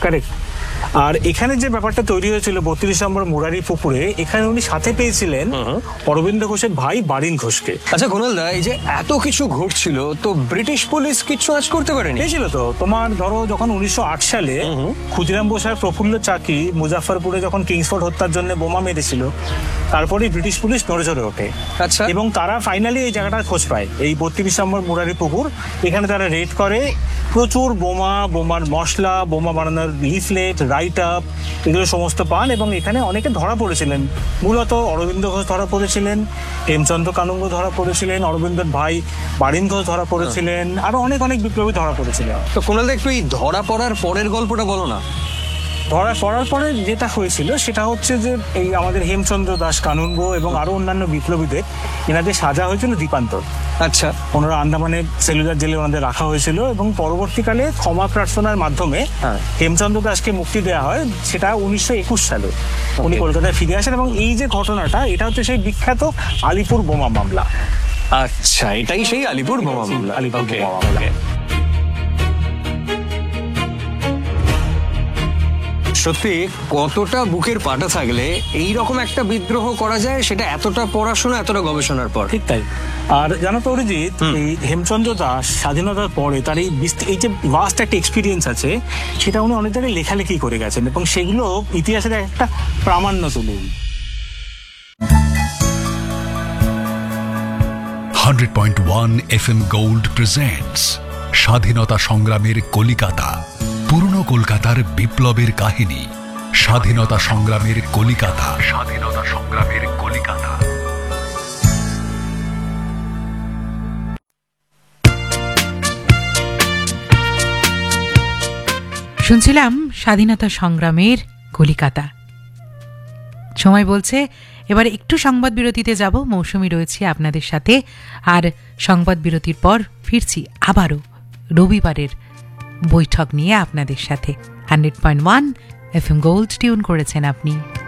Correct. আর এখানে যে ব্যাপারটা তৈরি হয়েছিল 32 নম্বর মুরারি পুকুরে, এখানে উনি সাথে পেয়েছিলেন অরবিন্দ ঘোষের ভাই বারিন ঘোষকে। আচ্ছা কুণাল দা, এই যে এত কিছু ঘটছিল, তো ব্রিটিশ পুলিশ কিছু আজ করতে পারেনি? পেয়েছিল তো। তোমার ধরো যখন 1908 সালে ক্ষুদিরাম বোস আর প্রফুল্ল চাকি মুজাফফরপুরে যখন কিংসফোর্ড হত্যার জন্য বোমা মেরেছিল, তারপরে ব্রিটিশ পুলিশ নড়ে চড়ে ওঠে। আচ্ছা। এবং তারা ফাইনালি এই জায়গাটার খোঁজ পায়, এই 32 নম্বর মুরারি পুকুর। এখানে তারা রেড করে, প্রচুর বোমা, বোমার মশলা, বোমা বানানোর লিফলেট, রাইট আপ, এগুলো সমস্ত পান। এবং এখানে অনেকে ধরা পড়েছিলেন। মূলত অরবিন্দ ঘোষ ধরা পড়েছিলেন, হেমচন্দ্র কানুঙ্গ ধরা পড়েছিলেন, অরবিন্দর ভাই বারিন ঘোষ ধরা পড়েছিলেন, আরো অনেক অনেক বিপ্লবী ধরা পড়েছিলেন। তো কুণাল দা, একটু এই ধরা পড়ার পরের গল্পটা বলো না। ধরা পড়ার পরে যেটা হয়েছিল সেটা হচ্ছে যে এই আমাদের হেমচন্দ্র দাস কানুনগো এবং আরো অন্যান্য বিপ্লবীদের এনাদের সাজা হয়েছিল দ্বীপান্তর। আচ্ছা। ওনারা আন্দামানে সেলুলার জেলে ওনাদের রাখা হয়েছিল এবং পরবর্তীকালে ক্ষমা প্রার্থনার মাধ্যমে হেমচন্দ্র দাসকে মুক্তি দেওয়া হয়। সেটা 1921 সালে উনি কলকাতায় ফিরে আসেন। এবং এই যে ঘটনাটা, এটা হচ্ছে সেই বিখ্যাত আলিপুর বোমা মামলা। আচ্ছা, এটাই সেই আলিপুর বোমা মামলা। আলিপুর বোমা মামলা। সত্যি কতটা বুকের পাটা থাকলে এইরকম একটা বিদ্রোহ করা যায়, সেটা এতটা পড়াশোনা, এতটা গবেষণার পর। ঠিক তাই। আর জানো তো অরিজিৎ, এই হেমচন্দ্র দাস স্বাধীনতার পরে তার এই যে ভাস্ট একটা এক্সপিরিয়েন্স আছে, সেটা উনি অনেক জায়গায় লেখালেখি করে গেছেন এবং সেগুলো ইতিহাসের একটা প্রামাণ্য তুলে। 100.1 FM গোল্ড প্রেজেন্টস স্বাধীনতা সংগ্রামের কলিকাতা, পুরনো কলকাতার বিপ্লবের কাহিনী। স্বাধীনতা সংগ্রামের কলিকাতা, স্বাধীনতা সংগ্রামের কলিকাতা। শুনছিলাম স্বাধীনতা সংগ্রামের কলিকাতা। সময় বলছে এবার একটু সংবাদ বিরতিতে যাব। মৌসুমী রয়েছে আপনাদের সাথে, আর সংবাদ বিরতির পর ফিরছি আবারও রবিবারের বৈঠক নিয়ে আপনাদের সাথে। 100.1 FM গোল্ড টিউন করেছেন আপনি।